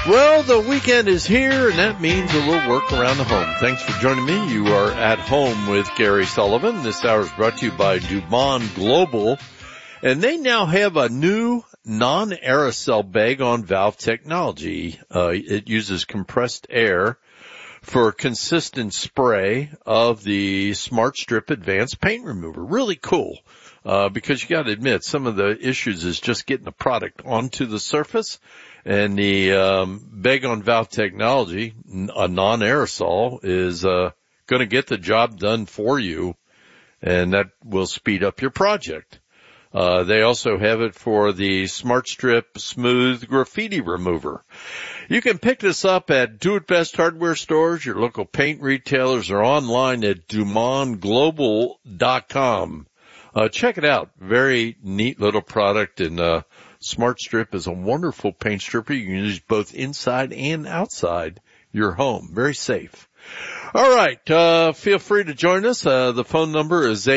Well, the weekend is here, and that means a little work around the home. Thanks for joining me. You are at home with Gary Sullivan. This hour is brought to you by Dumont Global, and they now have a new non-aerosol bag-on-valve technology. It uses compressed air for consistent spray of the Smart Strip Advanced Paint Remover. Really cool, because you got to admit some of the issues is just getting the product onto the surface. And the bag-on-valve technology, a non-aerosol, is going to get the job done for you, and that will speed up your project. They also have it for the Smart Strip Smooth Graffiti Remover. You can pick this up at Do It Best hardware stores, your local paint retailers, or online at DumontGlobal.com. Check it out. Very neat little product, and Smart Strip is a wonderful paint stripper. You can use both inside and outside your home. Very safe. All right. Feel free to join us. The phone number is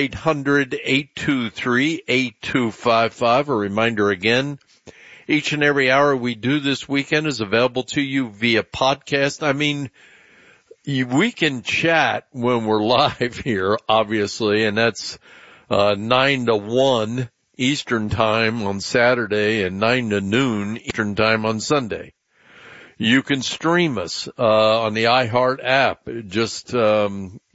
800-823-8255. A reminder again, each and every hour we do this weekend is available to you via podcast. I mean, we can chat when we're live here, obviously, and that's 9 to 1. Eastern time on Saturday and 9 to noon Eastern time on Sunday. You can stream us on the iHeart app. Just our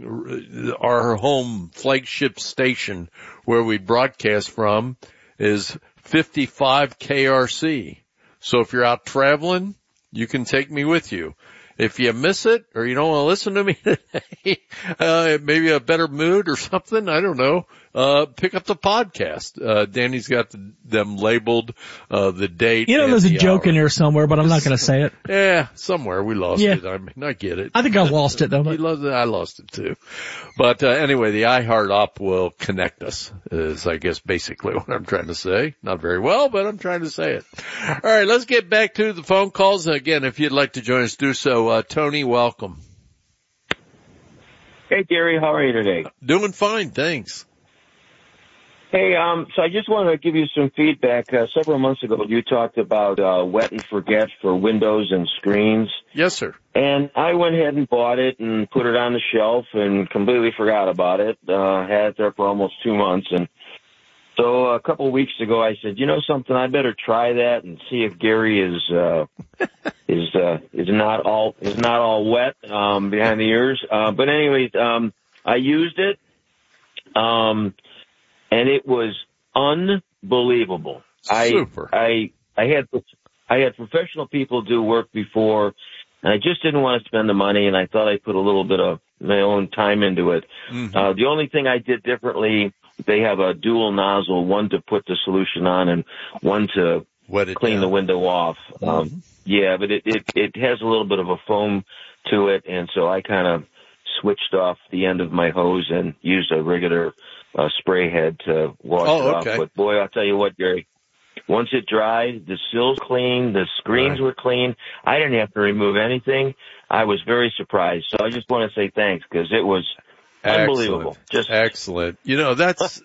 home flagship station where we broadcast from is 55 KRC. So if you're out traveling, you can take me with you. If you miss it or you don't want to listen to me today, maybe a better mood or something, I don't know, pick up the podcast. Danny's got them labeled, the date. You know, there's a joke in there somewhere, but I'm not going to say it. Yeah, somewhere we lost it. I mean, I get it. I think I lost it though. I lost it too. But, anyway, the iHeart app will connect us is, I guess, basically what I'm trying to say. Not very well, but I'm trying to say it. All right, let's get back to the phone calls. Again, if you'd like to join us, do so. Tony, welcome. Hey, Gary, how are you today? Doing fine, thanks. Hey, so I just wanted to give you some feedback. Several months ago, you talked about wet and forget for windows and screens. Yes, sir. And I went ahead and bought it and put it on the shelf and completely forgot about it. Had it there for almost 2 months. And so a couple of weeks ago, I said, you know something, I better try that and see if Gary is not all wet behind the ears. But anyways, I used it. And it was unbelievable. Super. I had professional people do work before, and I just didn't want to spend the money, and I thought I'd put a little bit of my own time into it. Mm-hmm. The only thing I did differently, they have a dual nozzle, one to put the solution on and one to clean the window off. Mm-hmm. Yeah, but it has a little bit of a foam to it, and so I kind of switched off the end of my hose and used a regular spray head to wash it off. But boy, I'll tell you what, Gary, once it dried, the sills clean, the screens were clean. I didn't have to remove anything. I was very surprised. So I just want to say thanks because it was unbelievable. Just excellent. You know,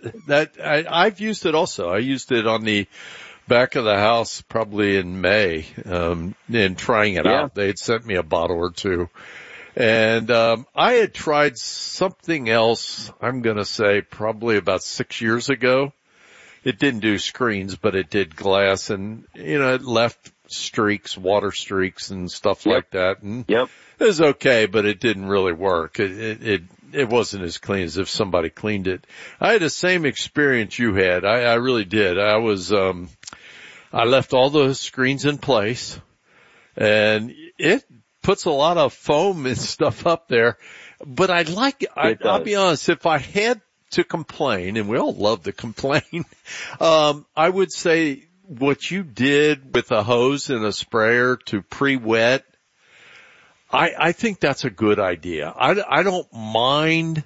I've used it also. I used it on the back of the house probably in May, in trying it out. They had sent me a bottle or two. And I had tried something else, I'm going to say probably about 6 years ago. It didn't do screens, but it did glass, and, you know, it left streaks, water streaks and stuff like that. And it was okay, but it didn't really work. It wasn't as clean as if somebody cleaned it. I had the same experience you had. I really did. I left all the screens in place, and it puts a lot of foam and stuff up there, but I'll be honest, if I had to complain, and we all love to complain, I would say what you did with a hose and a sprayer to pre-wet, I think that's a good idea. I don't mind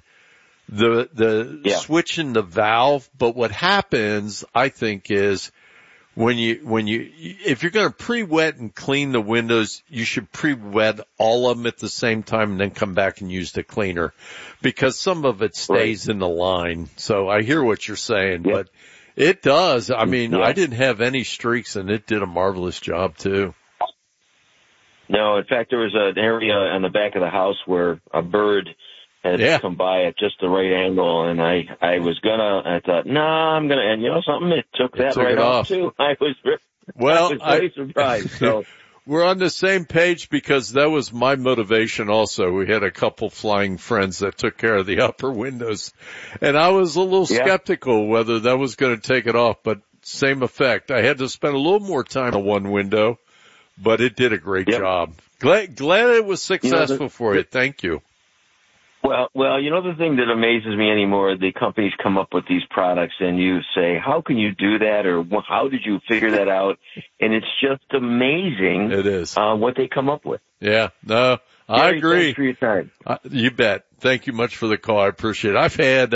the switching the valve, but what happens, I think, is if you're going to pre-wet and clean the windows, you should pre-wet all of them at the same time and then come back and use the cleaner because some of it stays in the line. So I hear what you're saying, but it does. I mean, I didn't have any streaks and it did a marvelous job too. No, in fact, there was an area on the back of the house where a bird had come by at just the right angle, and I thought, I'm gonna, and you know something, it took that right off too. I was very surprised. So we're on the same page because that was my motivation also. We had a couple flying friends that took care of the upper windows, and I was a little skeptical whether that was going to take it off, but same effect. I had to spend a little more time on one window, but it did a great job. Glad it was successful for you. Thank you. Well, you know, the thing that amazes me anymore, the companies come up with these products and you say, how can you do that? Or how did you figure that out? And it's just amazing. It is. What they come up with. Yeah, no, I agree. Thanks for your time. You bet. Thank you much for the call. I appreciate it. I've had,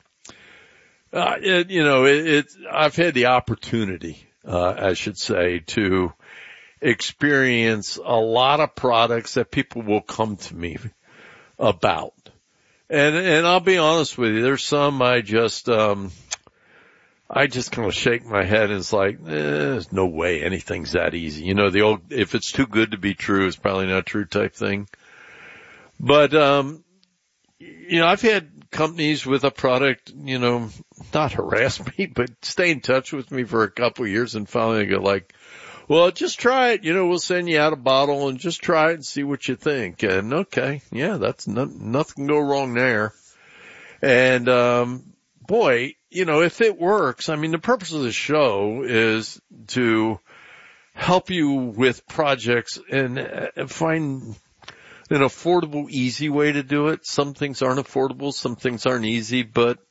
I've had the opportunity, I should say, to experience a lot of products that people will come to me about. And I'll be honest with you, there's some I just kind of shake my head and it's like, there's no way anything's that easy. You know, the old, if it's too good to be true, it's probably not true type thing. But, I've had companies with a product, not harass me, but stay in touch with me for a couple of years and finally go like, well, just try it. We'll send you out a bottle and just try it and see what you think. And okay, yeah, that's nothing go wrong there. And, if it works, I mean, the purpose of the show is to help you with projects and find an affordable, easy way to do it. Some things aren't affordable. Some things aren't easy, but,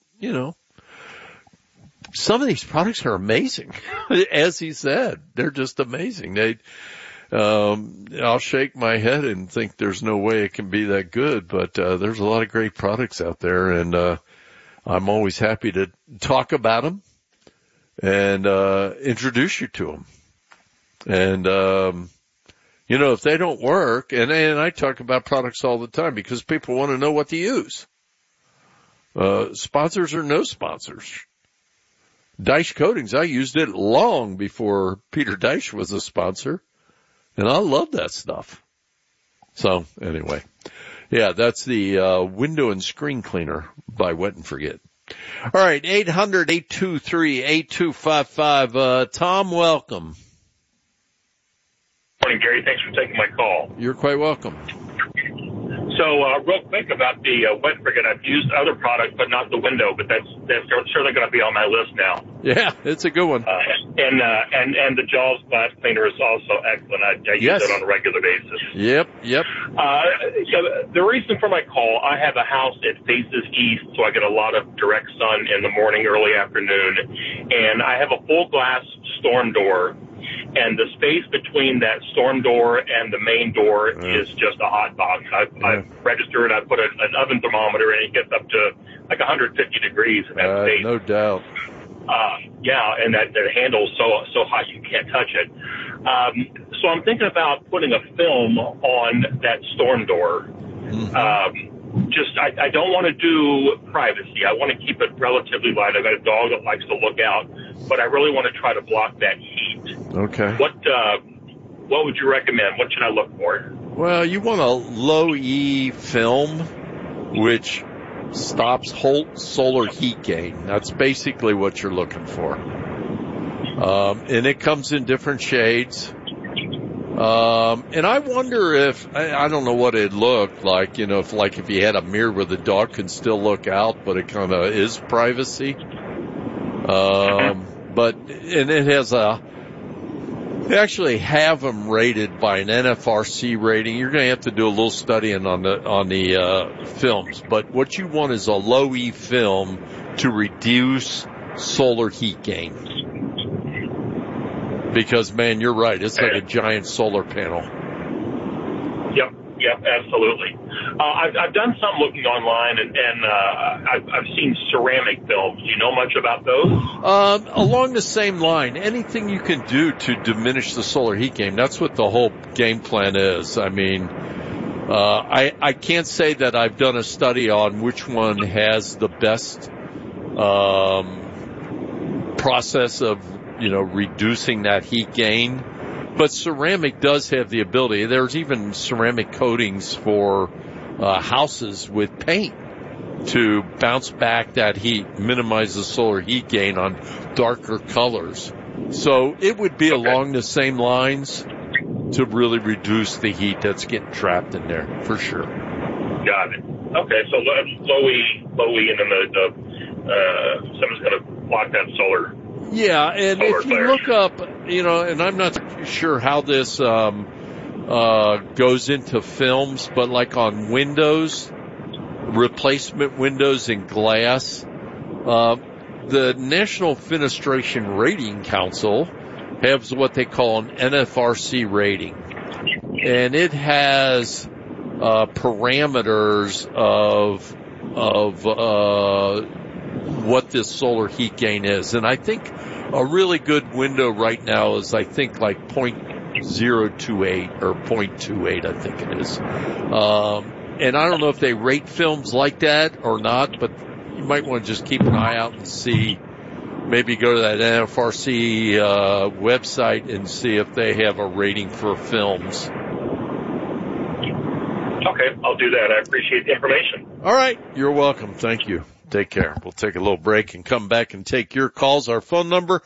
some of these products are amazing. As he said, they're just amazing. I'll shake my head and think there's no way it can be that good, but, there's a lot of great products out there and, I'm always happy to talk about them and, introduce you to them. And, if they don't work, and I talk about products all the time because people want to know what to use. Sponsors or no sponsors. Deich Coatings, I used it long before Peter Deich was a sponsor, and I love that stuff. So, anyway. Yeah, that's the window and screen cleaner by Wet and Forget. All right, 800-823-8255. Tom, welcome. Morning, Gary. Thanks for taking my call. You're quite welcome. So, real quick about the Wet and Forget. I've used other products, but not the window, but that's certainly going to be on my list now. Yeah, it's a good one. And the Jaws glass cleaner is also excellent. I use it on a regular basis. Yep. So the reason for my call, I have a house that faces east, so I get a lot of direct sun in the morning, early afternoon, and I have a full glass storm door. And the space between that storm door and the main door is just a hot box. I've registered, I put an oven thermometer and it gets up to like 150 degrees in that space. No doubt. And that handle is so hot you can't touch it. So I'm thinking about putting a film on that storm door. I don't want to do privacy. I want to keep it relatively light. I've got a dog that likes to look out, but I really want to try to block that heat. Okay. What would you recommend? What should I look for? Well, you want a low E film, which stops solar heat gain. That's basically what you're looking for. And it comes in different shades. And I wonder if, I don't know what it'd look like, if you had a mirror where the dog can still look out, but it kind of is privacy. And it has they actually have them rated by an NFRC rating. You're going to have to do a little studying on the films, but what you want is a low E film to reduce solar heat gain. Because, man, you're right. It's like a giant solar panel. Yep, absolutely. I've done some looking online, and I've seen ceramic films. Do you know much about those? Along the same line, anything you can do to diminish the solar heat gain, that's what the whole game plan is. I mean, I can't say that I've done a study on which one has the best process of reducing that heat gain. But ceramic does have the ability. There's even ceramic coatings for houses with paint to bounce back that heat, minimize the solar heat gain on darker colors. So it would be along the same lines to really reduce the heat that's getting trapped in there, for sure. Got it. Okay, so low E in the mode, someone's going to block that solar. Yeah, and if you look up, and I'm not sure how this goes into films, but like on windows, replacement windows and glass, the National Fenestration Rating Council has what they call an NFRC rating, and it has parameters of what this solar heat gain is. And I think a really good window right now is, I think, like 0.028 or 0.28, I think it is. And I don't know if they rate films like that or not, but you might want to just keep an eye out and see. Maybe go to that NFRC website and see if they have a rating for films. Okay, I'll do that. I appreciate the information. All right, you're welcome. Thank you. Take care. We'll take a little break and come back and take your calls. Our phone number,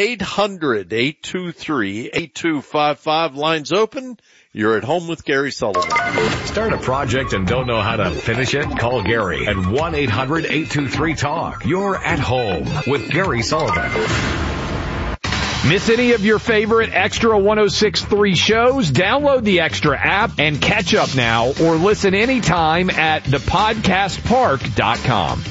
800-823-8255. Lines open. You're at home with Gary Sullivan. Start a project and don't know how to finish it? Call Gary at 1-800-823-TALK. You're at home with Gary Sullivan. Miss any of your favorite Extra 106.3 shows? Download the Extra app and catch up now or listen anytime at thepodcastpark.com.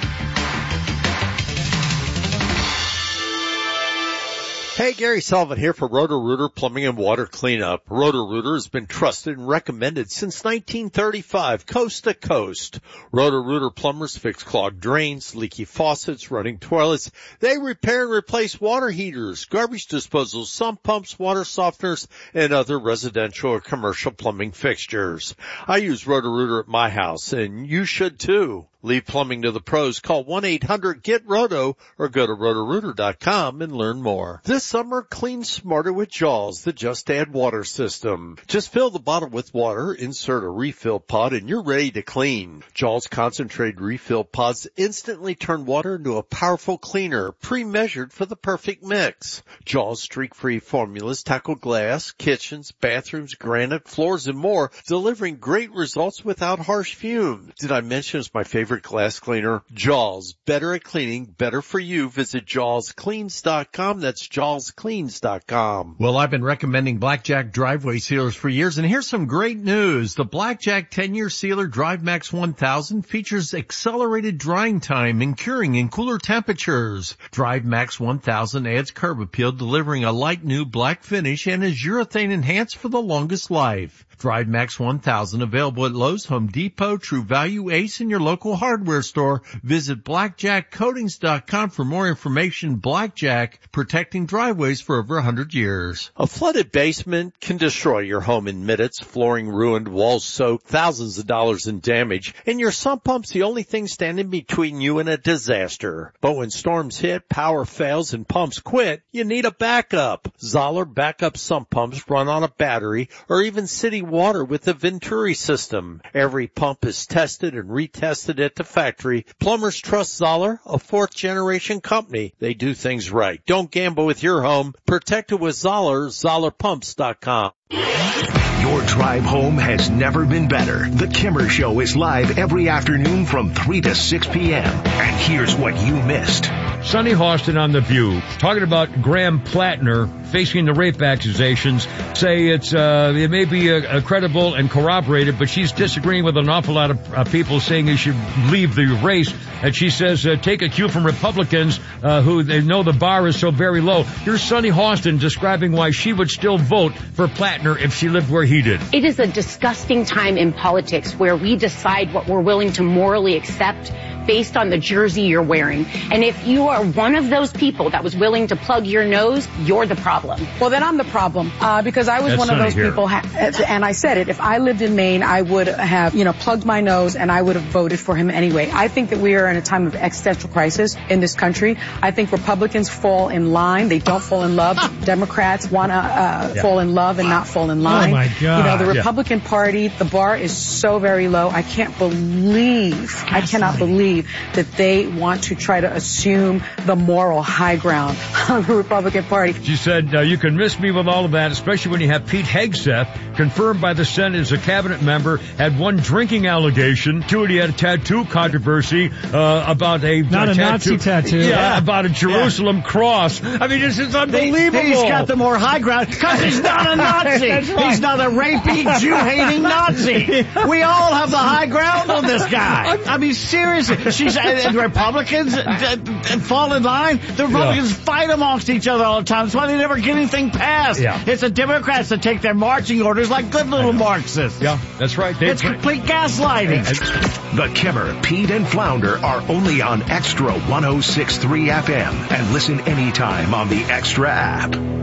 Hey, Gary Sullivan here for Roto-Rooter Plumbing and Water Cleanup. Roto-Rooter has been trusted and recommended since 1935, coast to coast. Roto-Rooter plumbers fix clogged drains, leaky faucets, running toilets. They repair and replace water heaters, garbage disposals, sump pumps, water softeners, and other residential or commercial plumbing fixtures. I use Roto-Rooter at my house, and you should too. Leave plumbing to the pros. Call 1-800-GET-ROTO or go to rotorooter.com and learn more. This summer, clean smarter with Jaws, the Just Add Water system. Just fill the bottle with water, insert a refill pod, and you're ready to clean. Jaws concentrated refill pods instantly turn water into a powerful cleaner, pre-measured for the perfect mix. Jaws streak-free formulas tackle glass, kitchens, bathrooms, granite, floors, and more, delivering great results without harsh fumes. Did I mention it's my favorite glass cleaner? Jaws, better at cleaning, better for you. Visit jawscleans.com. That's jawscleans.com. Well, I've been recommending Blackjack driveway sealers for years, and here's some great news. The Blackjack 10-year sealer DriveMax 1000 features accelerated drying time and curing in cooler temperatures. DriveMax 1000 adds curb appeal, delivering a light new black finish, and is urethane enhanced for the longest life. DriveMax 1000 available at Lowe's, Home Depot, True Value, Ace, and your local hardware store. Visit blackjackcoatings.com for more information. Blackjack, protecting driveways for over 100 years. A flooded basement can destroy your home in minutes. Flooring ruined, walls soaked, thousands of dollars in damage, and your sump pump's the only thing standing between you and a disaster. But when storms hit, power fails, and pumps quit, you need a backup. Zoller backup sump pumps run on a battery or even city water with the Venturi system. Every pump is tested and retested at the factory. Plumbers trust Zoller, a fourth-generation company. They do things right. Don't gamble with your home. Protect it with Zoller, ZollerPumps.com. Your drive home has never been better. The Kimmer Show is live every afternoon from 3 to 6 p.m. And here's what you missed. Sonny Hostin on The View, talking about Graham Plattner facing the rape accusations, say it may be credible and corroborated, but she's disagreeing with an awful lot of people saying he should leave the race. And she says, take a cue from Republicans who they know the bar is so very low. Here's Sonny Hostin describing why she would still vote for Plattner if she lived where he did. It is a disgusting time in politics where we decide what we're willing to morally accept based on the jersey you're wearing. And if you are one of those people that was willing to plug your nose, you're the problem. Well, then I'm the problem, because I was one of those people, and I said it, if I lived in Maine, I would have, plugged my nose and I would have voted for him anyway. I think that we are in a time of existential crisis in this country. I think Republicans fall in line. They don't fall in love. Democrats want to fall in love and not fall in line. Oh, my God. The Republican Party, the bar is so very low. I cannot believe that they want to try to assume the moral high ground on the Republican Party. She said, you can miss me with all of that, especially when you have Pete Hegseth, confirmed by the Senate as a cabinet member, had one drinking allegation. Two, he had a tattoo controversy about a Nazi tattoo. Yeah, about a Jerusalem cross. I mean, this is unbelievable. He's got the more high ground because he's not a Nazi. Right. He's not a rapey, Jew-hating Nazi. We all have the high ground on this guy. I mean, seriously. The Republicans fall in line. The Republicans fight amongst each other all the time. That's why they never get anything passed. Yeah. It's the Democrats that take their marching orders like good little Marxists. Yeah, that's right. It's complete gaslighting. The Kimmer, Pete, and Flounder are only on Extra 106.3 FM and listen anytime on the Extra app.